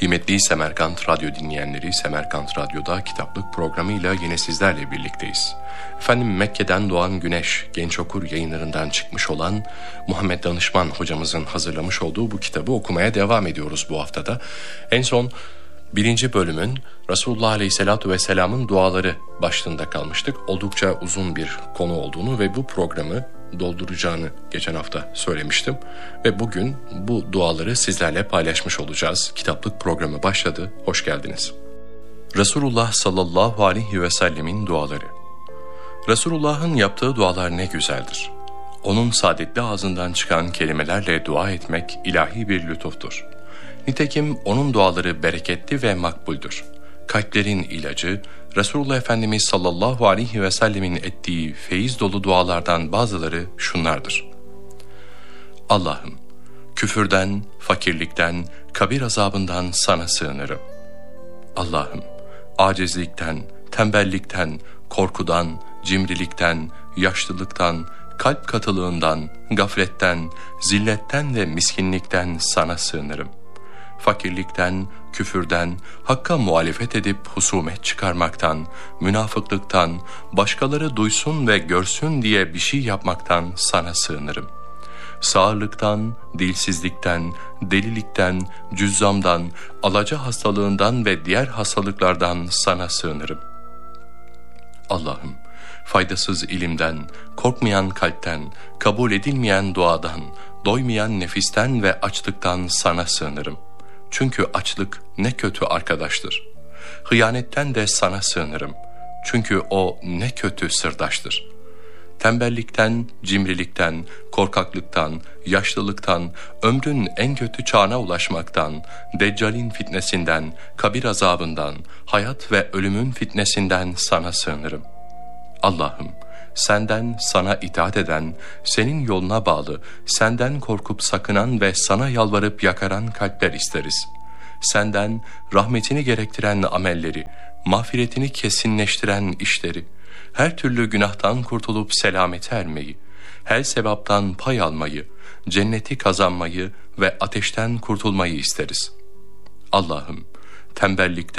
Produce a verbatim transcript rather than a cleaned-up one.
Kıymetli Semerkant Radyo dinleyenleri, Semerkant Radyo'da kitaplık programıyla yine sizlerle birlikteyiz. Efendim, Mekke'den doğan güneş, Genç Okur yayınlarından çıkmış olan Muhammed Danışman hocamızın hazırlamış olduğu bu kitabı okumaya devam ediyoruz bu haftada. En son birinci bölümün Resulullah Aleyhisselatü Vesselam'ın duaları başlığında kalmıştık. Oldukça uzun bir konu olduğunu ve bu programı dolduracağını geçen hafta söylemiştim. Ve bugün bu duaları sizlerle paylaşmış olacağız. Kitaplık programı başladı. Hoş geldiniz. Resulullah sallallahu aleyhi ve sellemin duaları. Resulullah'ın yaptığı dualar ne güzeldir. Onun saadetli ağzından çıkan kelimelerle dua etmek ilahi bir lütuftur. Nitekim onun duaları bereketli ve makbuldür. Kalplerin ilacı, Resulullah Efendimiz sallallahu aleyhi ve sellemin ettiği feyiz dolu dualardan bazıları şunlardır. Allah'ım, küfürden, fakirlikten, kabir azabından sana sığınırım. Allah'ım, acizlikten, tembellikten, korkudan, cimrilikten, yaşlılıktan, kalp katılığından, gafletten, zilletten ve miskinlikten sana sığınırım. Fakirlikten, küfürden, hakka muhalefet edip husumet çıkarmaktan, münafıklıktan, başkaları duysun ve görsün diye bir şey yapmaktan sana sığınırım. Sağırlıktan, dilsizlikten, delilikten, cüzzamdan, alaca hastalığından ve diğer hastalıklardan sana sığınırım. Allah'ım, faydasız ilimden, korkmayan kalpten, kabul edilmeyen duadan, doymayan nefisten ve açlıktan sana sığınırım. Çünkü açlık ne kötü arkadaştır. Hıyanetten de sana sığınırım. Çünkü o ne kötü sırdaştır. Tembellikten, cimrilikten, korkaklıktan, yaşlılıktan, ömrün en kötü çağına ulaşmaktan, Deccal'in fitnesinden, kabir azabından, hayat ve ölümün fitnesinden sana sığınırım. Allah'ım, senden sana itaat eden, senin yoluna bağlı, senden korkup sakınan ve sana yalvarıp yakaran kalpler isteriz. Senden rahmetini gerektiren amelleri, mağfiretini kesinleştiren işleri, her türlü günahtan kurtulup selamete ermeyi, her sevaptan pay almayı, cenneti kazanmayı ve ateşten kurtulmayı isteriz. Allah'ım, tembellikten,